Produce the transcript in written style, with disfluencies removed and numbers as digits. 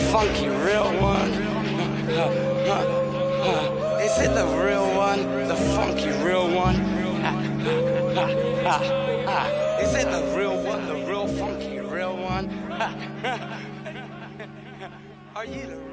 funky real one? Is it the real one? The funky real one? Is it the real one? The real funky real one? Are you the